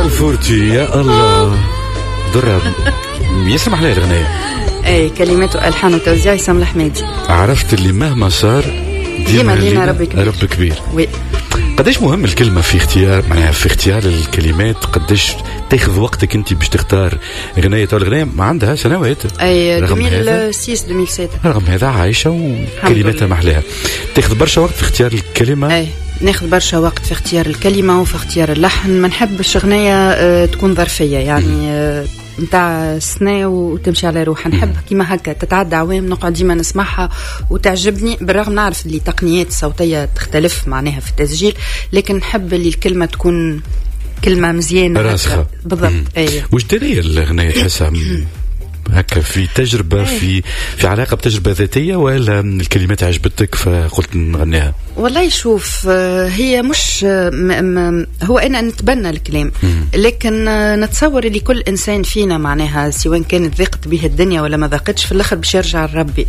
درة الفورتي يا الله. درة يسمح لها الغناية. اي كلمات والحان وتوزيع عصام الحميدي. عرفت اللي مهما صار ديما لينا رب كبير. وي. قداش مهم الكلمة في اختيار، معناها في اختيار الكلمات؟ قداش تاخذ وقتك انت باش تختار غناية؟ او الغناية ما عندها سنوات، اي 2006 رغم هذا عايشة وكلماتها محلاها. تاخذ برشا وقت في اختيار الكلمة. اي ناخذ برشا وقت في اختيار الكلمة وفي اختيار اللحن. ما نحبش غناية تكون ظرفية، يعني نتاع سنة وتمشي على روحها. نحب كيما هكا تتعدى عوام نقعد ديما نسمعها وتعجبني، بالرغم نعرف اللي تقنيات الصوتية تختلف معناها في التسجيل، لكن نحب اللي الكلمة تكون كلمة مزيانة راسخة بالضبط. أيه. وش دارية الغناية تحسها هكا في تجربة في علاقة بتجربة ذاتية، ولا الكلمات عجبتك فقلت نغنيها؟ والله شوف، هي مش هو أنا نتبنى الكلام، لكن نتصور اللي كل إنسان فينا معناها سواء كانت ذاقت به الدنيا ولا ما ذاقتش، في الآخر باش يرجع لربي،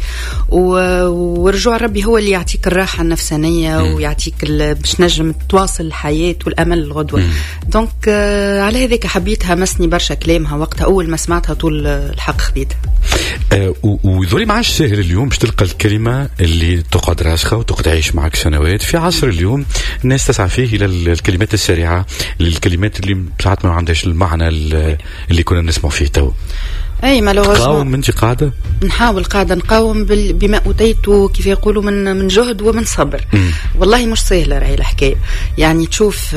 ورجوع ربي هو اللي يعطيك الراحة النفسانية ويعطيك باش نجم تواصل الحياة والأمل الغدوة. دونك على هذيك حبيتها، مسني برشا كلامها وقتها أول ما سمعتها طول الحق خديتها. وذولي ما عادش سهل اليوم باش تلقى الكلمة اللي تقعد راسخة وتقعد تعيش معك سنوات. في عصر اليوم الناس تسعى فيه إلى الكلمات السريعة، الكلمات اللي ساعات ما عندهاش المعنى اللي كنا نسمع فيه تو. اي مالوغوزمون تقاوم انت قاعده؟ نحاول قاعده نقاوم بما اوتيت كيف يقولوا من جهد ومن صبر. والله مش سهله راهي الحكايه، يعني تشوف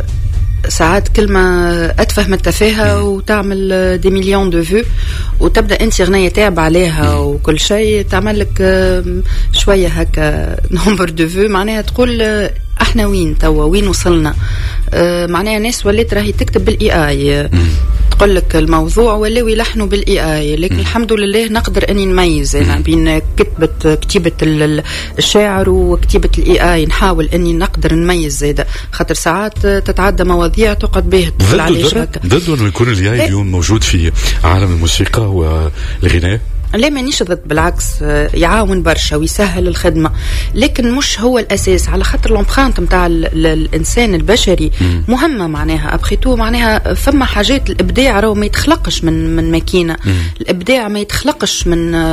ساعات كلمة أتفه من التفاهة وتعمل دي مليون دو فيو، وتبدأ أنت غنية تعب عليها وكل شيء تعمل لك شوية هكا نمبر دو فيو، معناها تقول احنا وين توا، وين وصلنا. معناها ناس وليت راهي تكتب بالاي اي، تقول لك الموضوع ولاو يلحنوا بالاي اي، لكن الحمد لله نقدر اني نميز انا بين كتابة الشاعر وكتابة الاي اي. نحاول اني نقدر نميز زيادة، خاطر ساعات تتعدى مواضيع تقعد به تدخل عليش هكا. ضد انه يكون الاي اي اليوم موجود في عالم الموسيقى والغناء؟ لا مانيش ضد، بالعكس يعاون برشا ويسهل الخدمة، لكن مش هو الأساس، على خاطر الامبرانت متاع الإنسان البشري مهمة. معناها أبخيتو معناها فما حاجات الإبداع راهو ما يتخلقش من ماكينة، الإبداع ما يتخلقش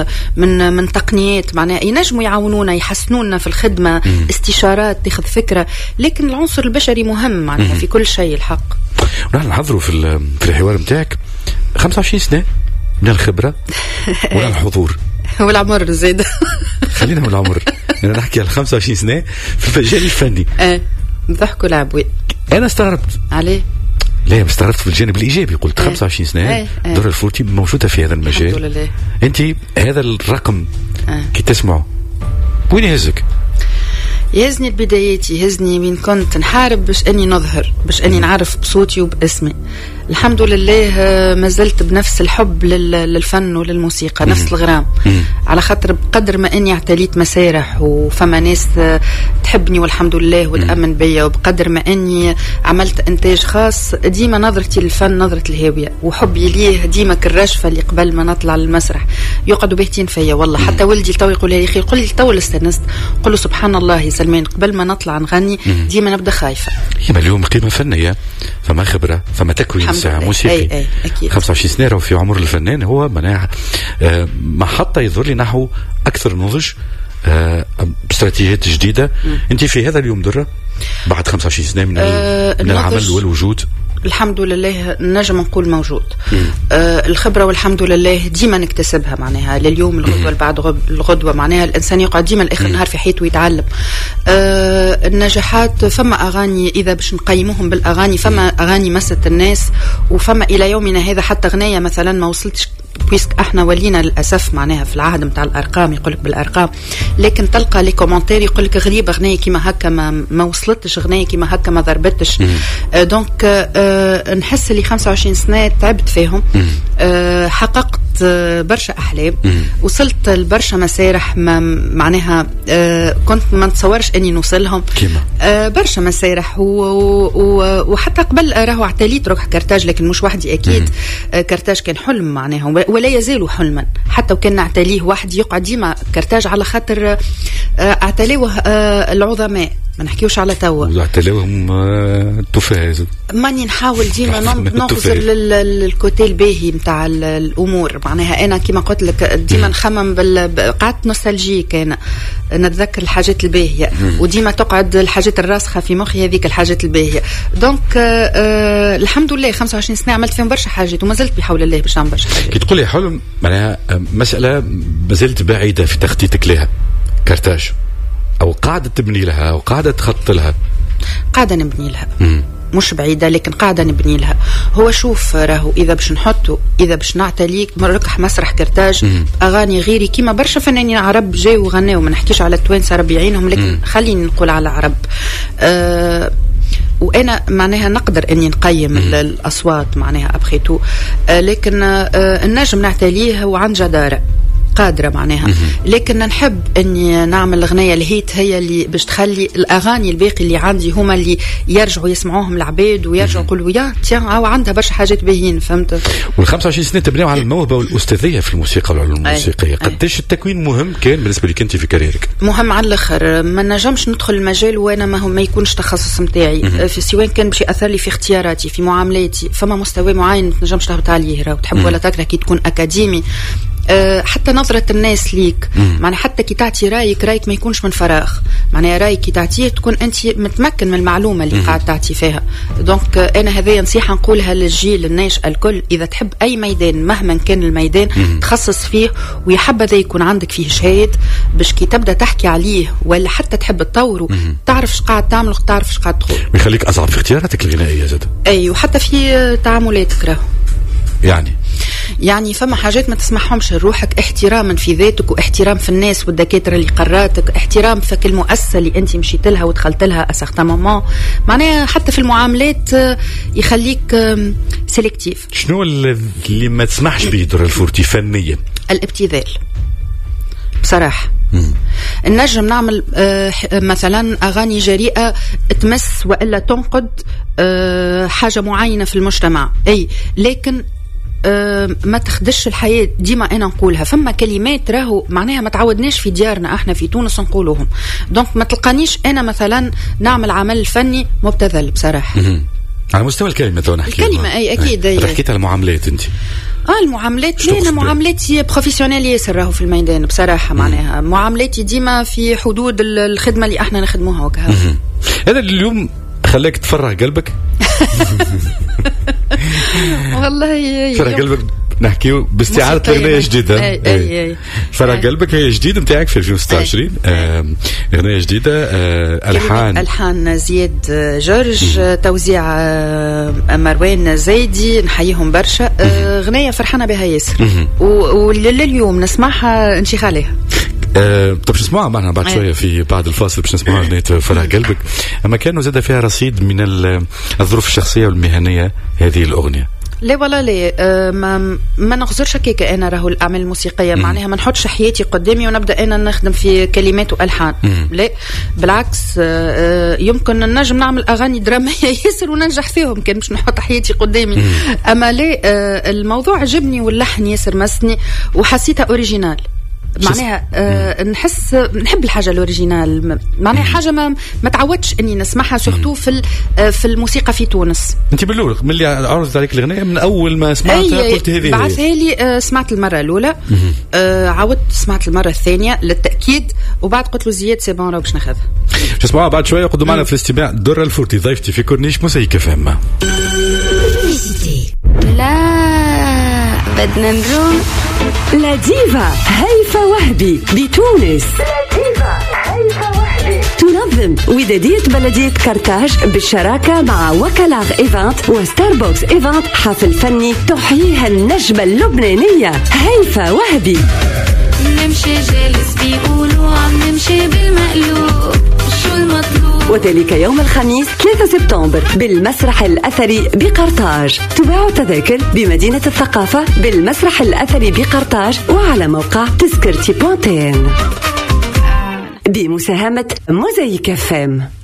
من تقنيات، معناها ينجموا يعاونونا يحسنونا في الخدمة، استشارات تاخذ فكرة، لكن العنصر البشري مهم معناها في كل شيء الحق. ونحن نحضروا في الحوار متاعك 25 سنة من الخبرة ولا الحضور والعمر زيد. خلينا من العمر، أنا نحكي على 25 سنة في المجال الفني. ضحكوا لعبوا. أنا استغربت عليه. لا استغربت في الجانب الإيجابي، قلت 25 سنة درة الفورتي موجودة في هذا المجال. الحمد لله. أنت هذا الرقم كي تسمعه وين يهزك؟ يهزني البدايات، يهزني وين كنت نحارب باش اني نظهر، باش اني نعرف بصوتي وباسمي. الحمد لله ما زلت بنفس الحب للفن وللموسيقى، نفس الغرام، على خاطر بقدر ما اني اعتليت مسارح وفما ناس تحبني والحمد لله وتأمن بيا، وبقدر ما اني عملت انتاج خاص، ديما نظرتي للفن نظرة الهاوية، وحبي ليه ديما كالرشفة اللي قبل ما نطلع للمسرح يقعدوا باهتين فيا. والله حتى ولدي تو يقول لي اخي، يقول لي تو استنست، قل له سبحان الله يا سلمان، قبل ما نطلع نغني ديما نبدا خايفة. هي اليوم قيمة فنية، فما خبرة، فما تكوين ساعة موسيقي. 25 سنة وفي عمر الفنان هو مناعة محطة يظهر لي نحو أكثر نضج، باستراتيجيات جديدة. أنت في هذا اليوم درة بعد 25 سنة من العمل والوجود؟ الحمد لله نجم نقول موجود. الخبرة والحمد لله ديما نكتسبها، معناها لليوم الغدوة بعد الغدوة، معناها الإنسان يقعد ديما لآخر نهار في حياته ويتعلم. النجاحات فما أغاني إذا باش نقيموهم بالأغاني، فما أغاني مست الناس، وفما إلى يومنا هذا حتى غناية مثلا ما وصلتش، بويسك احنا ولينا للاسف معناها في العهد نتاع الارقام، يقولك بالارقام، لكن تلقى لي كومنتير يقولك غريبه غنايه كيما هكا ما وصلتش، غنايه كيما هكا ما ضربتش. دونك نحس لي 25 سنه تعبت فيهم، حققت برشا احلام، وصلت لبرشا مسارح معناها كنت ما نتصورش اني نوصلهم، برشا مسارح وحتى قبل راهو اعتليت روح كرتاج، لكن مش وحدي اكيد. كرتاج كان حلم معناها ولا يزال حلما، حتى وكان نعتليه وحدي يقعد ديما كرتاج، على خاطر اعتلوه العظماء، ما نحكيوش على توا اعتلوهم التفاهة. ماني نحاول ديما نخزر للكوتي الباهي متاع الامور. معناها انا كيما قلت لك ديما نخمم قعدت نوستالجيك، انا نتذكر الحاجات الباهيه وديما تقعد الحاجات الراسخه في مخي هذيك الحاجات الباهيه. دونك الحمد لله 25 سنه عملت فيهم برشا حاجات وما زلت بحول الله باش نعمل برشا حاجات. كي تقول لي حلم معناها مساله ما زلت بعيده في تخطيطك لها كارتاج، او قاعده تبني لها او قاعده تخطط لها؟ قاعده نبني لها مش بعيدة، لكن قاعدة نبني لها. هو شوف راهو إذا باش نحطه، إذا باش نعتليك مركح مسرح كرتاج أغاني غيري كيما برشا فنانين عرب جاي وغناو، ما نحكيش على التوانسة ربي يعينهم، لكن خليني نقول على عرب. وأنا معناها نقدر أني نقيم الأصوات معناها أبخيتو، لكن النجم نعتليه وعن جدارة قادرة معناها. لكن نحب اني نعمل اغنية الهيت هي اللي باش تخلي الاغاني الباقي اللي عندي هما اللي يرجعوا يسمعوهم العباد ويرجعوا يقولوا يا تيان او عندها برشا حاجات باهيين. فهمت؟ وال25 سنة تبنيو على الموهبة والاستاذية في الموسيقى والعلوم الموسيقية. قديش التكوين مهم كان بالنسبة لك انت في كاريرك؟ مهم على الاخر. ما نجمش ندخل المجال وانا ما يكونش تخصص نتاعي، في سواء كان باش ياثر لي في اختياراتي في معاملاتي. فما مستوى معين ما تنجمش تهبط عليه، راهو تحب ولا تكره كي تكون اكاديمي. حتى نظرة الناس ليك معنى حتى كي تعطي رايك ما يكونش من فراغ، معنى رايك كي تعطيه تكون انت متمكن من المعلومة اللي قاعد تعطي فيها. دونك انا هذه نصيحة نقولها للجيل الناشئ الكل، اذا تحب اي ميدان مهما كان الميدان تخصص فيه، ويحبذا يكون عندك فيه شهاد باش كي تبدا تحكي عليه ولا حتى تحب تطوره تعرف اش قاعد تعمل وتعرف اش قاعد تقول، ويخليك اصعب في اختياراتك الغنائية زاد. اي وحتى في تعاملاتك راهو يعني فما حاجات ما تسمعهمش لروحك، احتراما في ذاتك واحترام في الناس والدكاترة اللي قراتك، احترام في كل مؤسسة اللي انت مشيت لها ودخلت لها اسختماما. معناها حتى في المعاملات يخليك سيلكتيف. شنو اللي ما تسمحش به در الفورتي فنيا؟ الابتذال بصراحة. النجم نعمل مثلا أغاني جريئة تمس وإلا تنقد حاجة معينة في المجتمع، أي لكن ما تخدش الحياة. ديما أنا نقولها فما كلمات راهو معناها ما تعودناش في ديارنا احنا في تونس نقولوهم. دونك ما تلقانيش أنا مثلا نعمل عمل فني مبتذل بصراحة. على مستوى الكلمة تو نحكي الكلمة أي أكيد. حكيت على المعاملات أنت؟ المعاملات لأن معاملاتي بروفيسيونيل ياسر راهو في الميدان بصراحة. معناها معاملاتي ديما في حدود الخدمة اللي احنا نخدموها وكها. هذا اليوم خلاك تفرغ قلبك؟ والله فرغ قلبك نحكيو باستعارة أغنية جديدة. فرغ قلبك هي جديدة نتاعك في 2026. أغنية جديدة ألحان زياد جورج، توزيع مروان زايدي، نحييهم برشا. أغنية فرحانة بها ياسر ولليوم نسمعها نشيخ عليها. طب باش نسمعها معنا بعد شويه في بعد الفاصل باش نسمعها اغنيه فرح قلبك. اما كانوا زاد فيها رصيد من الظروف الشخصيه والمهنيه هذه الاغنيه؟ لا والله لا، ما نخزرش هكاك. انا راهو الاعمال الموسيقيه معناها ما نحطش حياتي قدامي ونبدا انا نخدم في كلمات والحان. لا بالعكس، يمكن النجم نعمل اغاني دراميه ياسر وننجح فيهم كان مش نحط حياتي قدامي. اما لا، الموضوع عجبني واللحن ياسر مسني وحسيتها اوريجينال. معناها نحب الحاجه الاوريجينال، معناها حاجه ما تعودش اني نسمعها سورتو في الموسيقى في تونس. انت باللول ملي عرضت عليك الاغنيه من اول ما سمعتها قلت هذه بعثها لي، سمعت المره الاولى، عاودت سمعت المره الثانيه للتاكيد، وبعد قلت له زياد سي بون باش ناخذها. نسمعها بعد شويه. قدوا معنا في الاستماع درة الفورتي ضيفتي في كورنيش موسيقى فهمة. لا بدنا نروح لا ديفا هيفا وهبي بتونس. لا ديفا هيفا وهبي تنظم ودادية بلدية كرتاج بالشراكة مع وكلاغ إيفانت وستاربوكس إيفانت حفل فني تحييها النجمة اللبنانية هيفا وهبي. نمشي جالس بيقولوا عم نمشي بالمقلوب، شو المطلوب؟ وذلك يوم الخميس 3 سبتمبر بالمسرح الأثري بقرطاج. تباع تذاكر بمدينة الثقافة بالمسرح الأثري بقرطاج وعلى موقع تذكرتي بوانتين بمساهمة موزايك FM.